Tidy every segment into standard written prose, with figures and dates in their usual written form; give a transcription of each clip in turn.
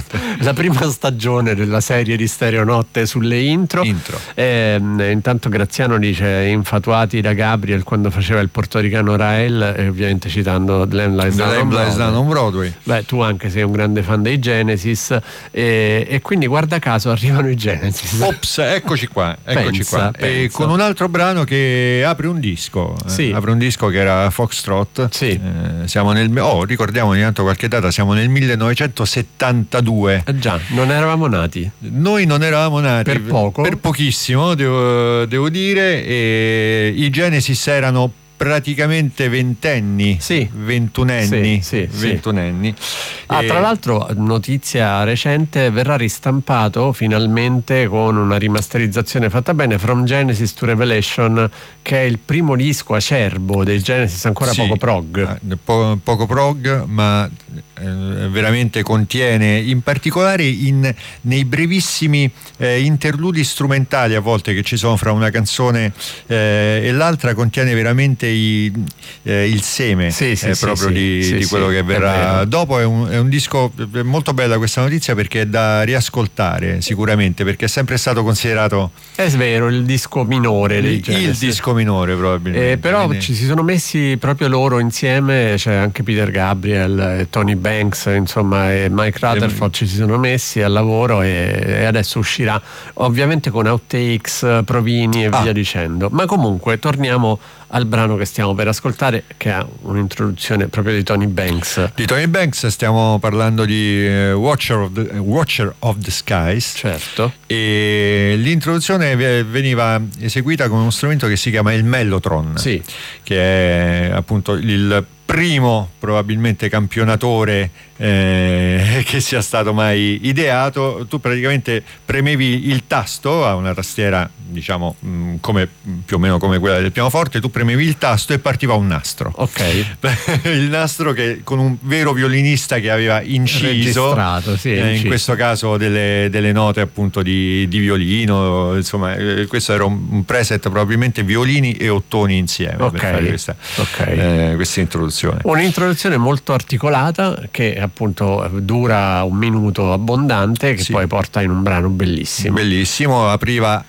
la prima stagione della serie di Stereonotte sulle intro. Intanto Graziano dice infatuati da Gabriel quando faceva il portoricano Rael, e ovviamente citando Lamb Lies Down on Broadway. Beh, tu anche sei un grande fan dei Genesis, e quindi guarda caso arrivano i Genesis. Ops, eccoci qua. Pensa. E con un altro brano che apre un disco. Sì. Apre un disco che era Foxtrot. Sì. Siamo ricordiamo intanto qualche data, siamo nel 1972. Già, non eravamo nati. Noi non eravamo nati. Per poco. Per pochissimo, devo dire, e i Genesis erano praticamente ventunenni. Sì. Tra l'altro, notizia recente, verrà ristampato finalmente con una rimasterizzazione fatta bene From Genesis to Revelation, che è il primo disco acerbo dei Genesis, ancora poco prog. Poco prog, ma veramente contiene, in particolare nei brevissimi interludi strumentali a volte che ci sono fra una canzone e l'altra, contiene veramente il seme di quello che verrà dopo. È un disco, è molto bella questa notizia, perché è da riascoltare sicuramente, perché è sempre stato considerato, è vero, il disco minore dei Genesis. Il disco minore probabilmente, però ci si sono messi proprio loro insieme, c'è anche Peter Gabriel, Tony Banks, insomma, e Mike Rutherford ci si sono messi al lavoro, e adesso uscirà ovviamente con outtakes, provini e via dicendo. Ma comunque torniamo al brano che stiamo per ascoltare, che ha un'introduzione proprio di Tony Banks. Di Tony Banks stiamo parlando di Watcher of the Skies. Certo. E l'introduzione veniva eseguita con uno strumento che si chiama il mellotron, che è appunto il primo probabilmente campionatore che sia stato mai ideato. Tu praticamente premevi il tasto a una tastiera, diciamo, più o meno come quella del pianoforte, tu premevi il tasto e partiva un nastro. Il nastro che con un vero violinista che aveva inciso in questo caso delle note appunto di violino, insomma, questo era un preset, probabilmente violini e ottoni insieme per fare questa introduzione. Un'introduzione molto articolata, che appunto dura un minuto abbondante, che poi porta in un brano bellissimo. Apriva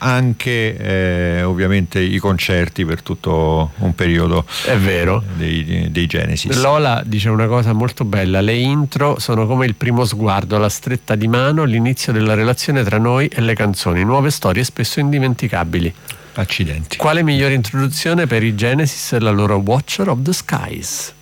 anche ovviamente i concerti per tutto un periodo, è vero, dei Genesis. Lola dice una cosa molto bella: le intro sono come il primo sguardo, la stretta di mano, l'inizio della relazione tra noi e le canzoni, nuove storie spesso indimenticabili. Accidenti. Quale migliore introduzione per i Genesis e la loro Watcher of the Skies?